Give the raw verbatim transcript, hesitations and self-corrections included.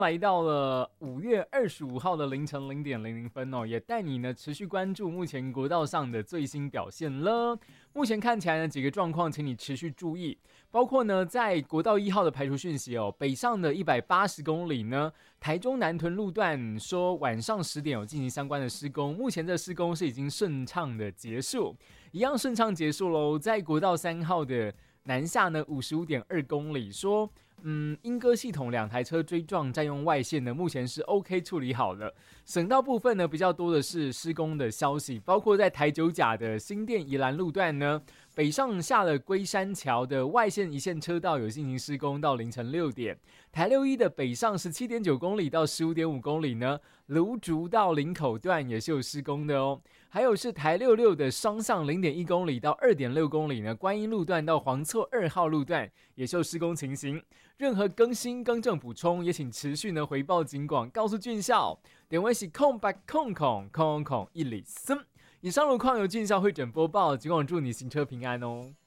来到了五月二十五号的凌晨零点零零分哦，也带你呢持续关注目前国道上的最新表现了。目前看起来呢几个状况，请你持续注意，包括呢在国道一号的排除讯息哦，北上的一百八十公里呢，台中南屯路段说晚上十点有进行相关的施工，目前这施工是已经顺畅的结束，一样顺畅结束喽。在国道三号的南下呢五十五点二公里说。嗯，莺歌系统两台车追撞占用外线呢，目前是 OK 处理好了。省道部分呢，比较多的是施工的消息，包括在台九甲的新店宜兰路段呢，北上下了龟山桥的外线一线车道有进行施工到凌晨六点。台六一的北上 十七点九公里到 十五点五公里呢，芦竹到林口段也是有施工的哦。还有是台六六的双向 零点一公里到 二点六公里呢，观音路段到黄厝二号路段也是有施工情形。任何更新、更正、补充，也请持续呢回报警广，告诉俊孝。点位是空白空空空空一里森。以上路况由俊孝会诊播报，警广祝你行车平安哦。